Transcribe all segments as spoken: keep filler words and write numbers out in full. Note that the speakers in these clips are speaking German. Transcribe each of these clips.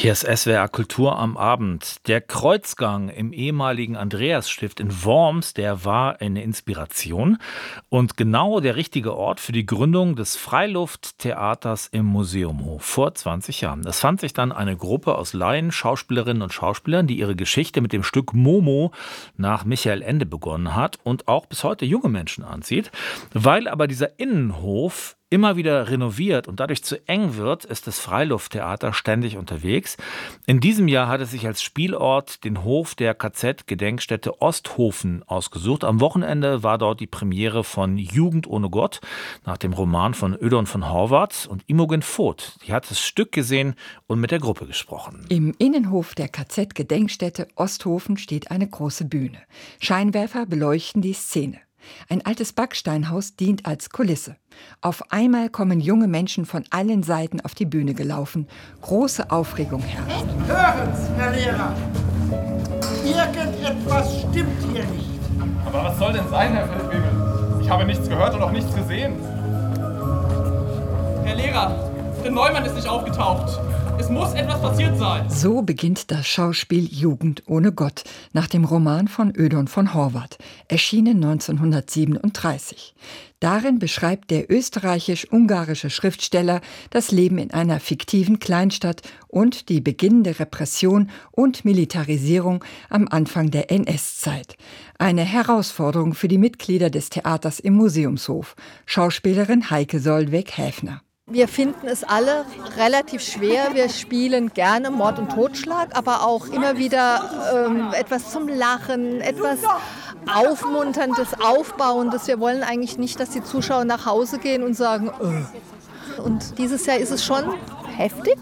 Hier ist S W R Kultur am Abend. Der Kreuzgang im ehemaligen Andreasstift in Worms, der war eine Inspiration und genau der richtige Ort für die Gründung des Freilufttheaters im Museumhof vor zwanzig Jahren. Es fand sich dann eine Gruppe aus Laien, Schauspielerinnen und Schauspielern, die ihre Geschichte mit dem Stück Momo nach Michael Ende begonnen hat und auch bis heute junge Menschen anzieht. Weil aber dieser Innenhof immer wieder renoviert und dadurch zu eng wird, ist das Freilufttheater ständig unterwegs. In diesem Jahr hat es sich als Spielort den Hof der K Z-Gedenkstätte Osthofen ausgesucht. Am Wochenende war dort die Premiere von Jugend ohne Gott nach dem Roman von Ödon von Horvath, und Imogen Voth, die hat das Stück gesehen und mit der Gruppe gesprochen. Im Innenhof der K Z-Gedenkstätte Osthofen steht eine große Bühne. Scheinwerfer beleuchten die Szene. Ein altes Backsteinhaus dient als Kulisse. Auf einmal kommen junge Menschen von allen Seiten auf die Bühne gelaufen. Große Aufregung herrscht. Hören's, Herr Lehrer! Irgendetwas stimmt hier nicht. Aber was soll denn sein, Herr Feldwebel? Ich habe nichts gehört und auch nichts gesehen. Herr Lehrer, der Neumann ist nicht aufgetaucht. Es muss etwas passiert sein. So beginnt das Schauspiel Jugend ohne Gott nach dem Roman von Ödon von Horvath, erschienen neunzehnhundertsiebenunddreißig. Darin beschreibt der österreichisch-ungarische Schriftsteller das Leben in einer fiktiven Kleinstadt und die beginnende Repression und Militarisierung am Anfang der N S-Zeit. Eine Herausforderung für die Mitglieder des Theaters im Museumshof, Schauspielerin Heike Solveig-Häfner. Wir finden es alle relativ schwer. Wir spielen gerne Mord und Totschlag, aber auch immer wieder ähm, etwas zum Lachen, etwas Aufmunterndes, Aufbauendes. Wir wollen eigentlich nicht, dass die Zuschauer nach Hause gehen und sagen, äh. Und dieses Jahr ist es schon heftig.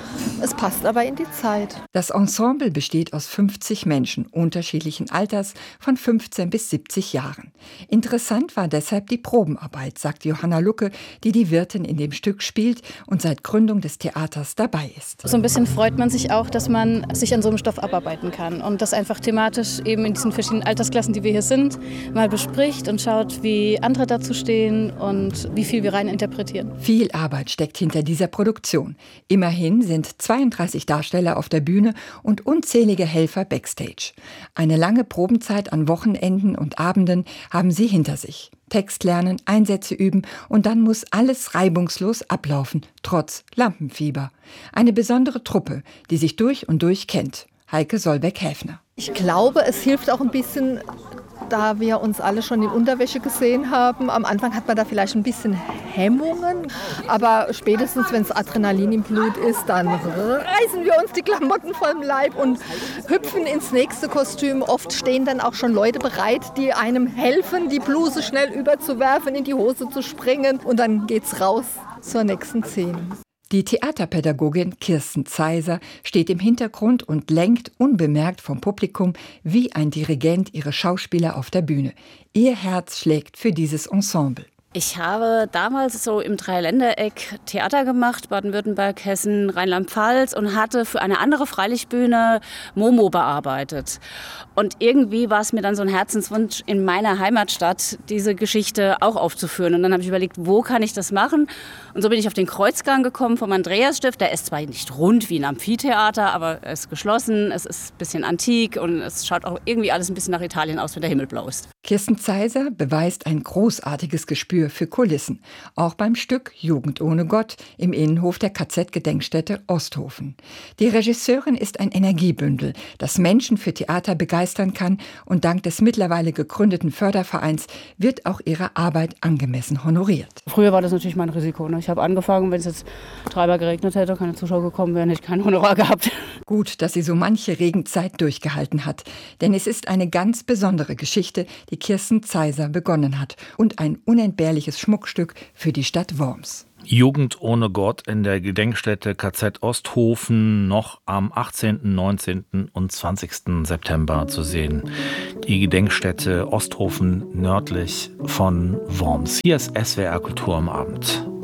Es passt aber in die Zeit. Das Ensemble besteht aus fünfzig Menschen unterschiedlichen Alters von fünfzehn bis siebzig Jahren. Interessant war deshalb die Probenarbeit, sagt Johanna Lucke, die die Wirtin in dem Stück spielt und seit Gründung des Theaters dabei ist. So ein bisschen freut man sich auch, dass man sich an so einem Stoff abarbeiten kann und das einfach thematisch eben in diesen verschiedenen Altersklassen, die wir hier sind, mal bespricht und schaut, wie andere dazu stehen und wie viel wir rein interpretieren. Viel Arbeit steckt hinter dieser Produktion. Immerhin sind zweiunddreißig Darsteller auf der Bühne und unzählige Helfer backstage. Eine lange Probenzeit an Wochenenden und Abenden haben sie hinter sich. Text lernen, Einsätze üben und dann muss alles reibungslos ablaufen, trotz Lampenfieber. Eine besondere Truppe, die sich durch und durch kennt. Heike Solveig-Häfner. Ich glaube, es hilft auch ein bisschen, da wir uns alle schon in Unterwäsche gesehen haben. Am Anfang hat man da vielleicht ein bisschen Hemmungen, aber spätestens, wenn es Adrenalin im Blut ist, dann reißen wir uns die Klamotten vom Leib und hüpfen ins nächste Kostüm. Oft stehen dann auch schon Leute bereit, die einem helfen, die Bluse schnell überzuwerfen, in die Hose zu springen, und dann geht's raus zur nächsten Szene. Die Theaterpädagogin Kirsten Zeiser steht im Hintergrund und lenkt unbemerkt vom Publikum wie ein Dirigent ihre Schauspieler auf der Bühne. Ihr Herz schlägt für dieses Ensemble. Ich habe damals so im Dreiländereck Theater gemacht, Baden-Württemberg, Hessen, Rheinland-Pfalz, und hatte für eine andere Freilichtbühne Momo bearbeitet. Und irgendwie war es mir dann so ein Herzenswunsch, in meiner Heimatstadt diese Geschichte auch aufzuführen. Und dann habe ich überlegt, wo kann ich das machen? Und so bin ich auf den Kreuzgang gekommen vom Andreasstift. Der ist zwar nicht rund wie ein Amphitheater, aber er ist geschlossen, es ist ein bisschen antik und es schaut auch irgendwie alles ein bisschen nach Italien aus, wenn der Himmel blau ist. Kirsten Zeiser beweist ein großartiges Gespür für Kulissen, auch beim Stück Jugend ohne Gott im Innenhof der K Z-Gedenkstätte Osthofen. Die Regisseurin ist ein Energiebündel, das Menschen für Theater begeistern kann, und dank des mittlerweile gegründeten Fördervereins wird auch ihre Arbeit angemessen honoriert. Früher war das natürlich mein Risiko. Ne? Ich habe angefangen, wenn es jetzt dreimal geregnet hätte, keine Zuschauer gekommen wären, hätte ich kein Honorar gehabt. Gut, dass sie so manche Regenzeit durchgehalten hat, denn es ist eine ganz besondere Geschichte, die Kirsten Zeiser begonnen hat und ein unentbehrliches Schmuckstück für die Stadt Worms. Jugend ohne Gott in der Gedenkstätte K Z Osthofen noch am achtzehnten, neunzehnten und zwanzigsten September zu sehen. Die Gedenkstätte Osthofen nördlich von Worms. Hier ist S W R Kultur am Abend.